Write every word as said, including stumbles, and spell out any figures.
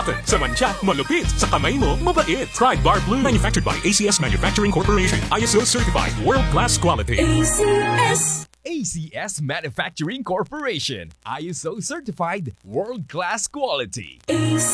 Sa mantsa, malupit. Sa kamay mo, mabait. Try Bar Blue. Manufactured by A C S Manufacturing Corporation. I S O certified. World-class quality. A C S. A C S Manufacturing Corporation. I S O certified. World-class quality. A C S.